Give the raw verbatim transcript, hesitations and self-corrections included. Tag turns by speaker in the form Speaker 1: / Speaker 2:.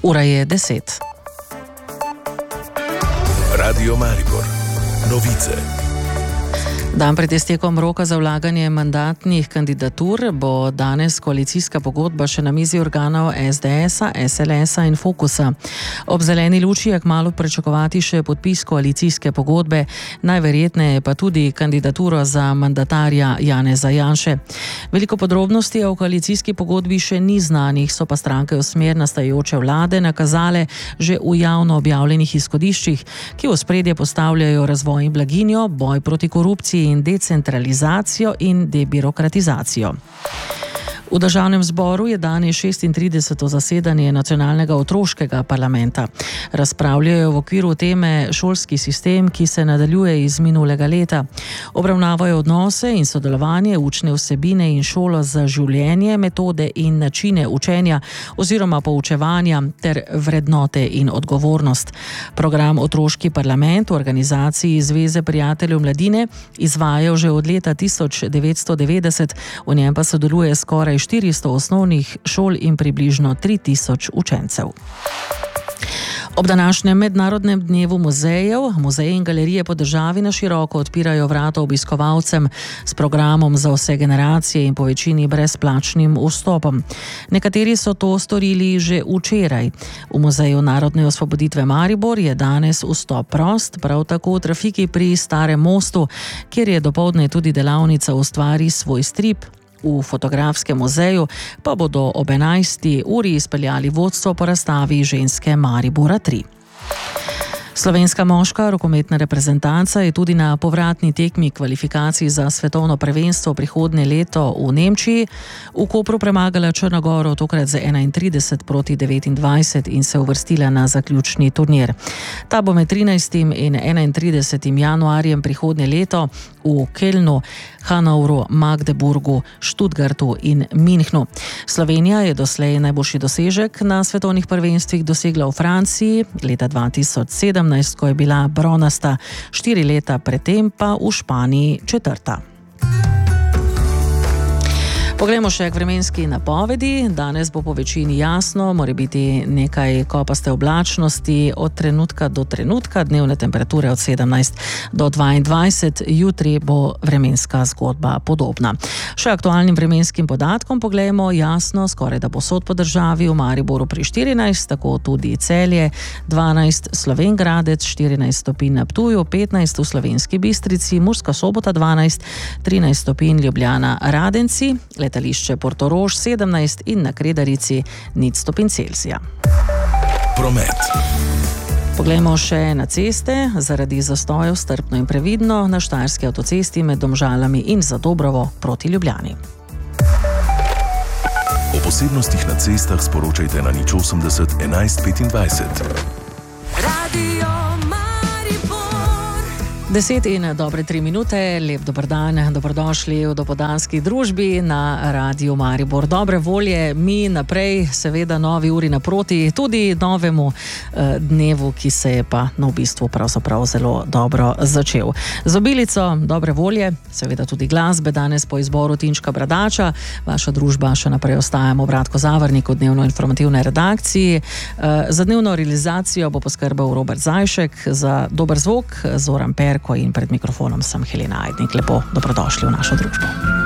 Speaker 1: Ura je deset.
Speaker 2: Radio Maribor. Novice.
Speaker 1: Dan pred iztekom roka za vlaganje mandatnih kandidatur bo danes koalicijska pogodba še na mizi organov es de esa, es el esa in Fokusa. Ob zeleni luči je kmalu pričakovati še podpis koalicijske pogodbe, najverjetneje pa tudi kandidaturo za mandatarja Janeza Janše. Veliko podrobnosti o koalicijski pogodbi še ni znanih, so pa stranke v smer nastajajoče vlade nakazale že v javno objavljenih izhodiščih, ki v ospredje postavljajo razvoj in blaginjo, boj proti korupciji in decentralizacijo in debirokratizacijo. V državnem zboru je danes šestintrideseto zasedanje nacionalnega otroškega parlamenta. Razpravljajo v okviru teme šolski sistem, ki se nadaljuje iz minulega leta. Obravnavajo odnose in sodelovanje, učne vsebine in šolo za življenje, metode in načine učenja oziroma poučevanja ter vrednote in odgovornost. Program Otroški parlament v organizaciji Zveze prijateljev mladine izvajajo že od leta tisoč devetsto devetdeset, v njem pa sodeluje skoraj štiristo osnovnih šol in približno tri tisoč učencev. Ob današnjem mednarodnem dnevu muzejev, muzeji in galerije po državi na široko odpirajo vrata obiskovalcem s programom za vse generacije in po večini brezplačnim vstopom. Nekateri so to storili že včeraj. V Muzeju narodne osvoboditve Maribor je danes vstop prost, prav tako v trafiki pri Starem mostu, kjer je dopoldne tudi delavnica Ustvari svoj strip. V fotografskem muzeju pa bodo ob enajsti uri izpeljali vodstvo po razstavi Ženske Maribora tri. Slovenska moška rokometna reprezentanca je tudi na povratni tekmi kvalifikacij za svetovno prvenstvo prihodnje leto v Nemčiji v Kopru premagala Črno Goro, tokrat za enaintrideset proti devetindvajset in se uvrstila na zaključni turnir. Ta bo med trinajstim in enaintridesetim januarjem prihodnje leto v Kölnu, Hanovru, Magdeburgu, Stuttgartu in Münchnu. Slovenija je doslej najboljši dosežek na svetovnih prvenstvih dosegla v Franciji leta dva tisoč sedemnajst, ko je bila bronasta, štiri leta predtem pa v Španiji četrta. Poglejmo še k vremenski napovedi. Danes bo po večini jasno, mora biti nekaj kopaste oblačnosti od trenutka do trenutka, dnevne temperature od sedemnajst do dvaindvajset, jutri bo vremenska zgodba podobna. Še aktualnim vremenskim podatkom poglejmo jasno, skoraj da posod po državi, v Mariboru pri štirinajst, tako tudi Celje, dvanajst Slovenj Gradec, štirinajst stopinj na Ptuju, petnajst v Slovenski Bistrici, Murska Sobota dvanajst, trinajst stopinj Ljubljana Radenci, letališče Portorož sedemnajst in na Kredarici nič stopinj Celzija.
Speaker 2: Promet.
Speaker 1: Poglejmo še na ceste. Zaradi zastojev strpno in previdno na Štajerski avtocesti med Domžalami in Zadobrovo proti Ljubljani.
Speaker 2: O posebnostih na cestah sporočajte na nič osemdeset enajst petindvajset.
Speaker 3: Radio
Speaker 1: Deset in dobre tri minute, lep dober dan, dobrodošli v dopoldanski družbi na Radiu Maribor. Dobre volje, mi naprej, seveda novi uri naproti, tudi novemu eh, dnevu, ki se je pa na v bistvu pravzaprav zelo dobro začel. Z obilico dobre volje, seveda tudi glasbe, danes po izboru Tinčka Bradača, vaša družba še naprej ostajamo Bratko Zavrnik v dnevno-informativne redakciji. Eh, za dnevno realizacijo bo poskrbel Robert Zajšek, za dober zvok Zoran Perko in pred mikrofonom sem Helena Ajdnik. Lepo dobrodošli v našo družbo.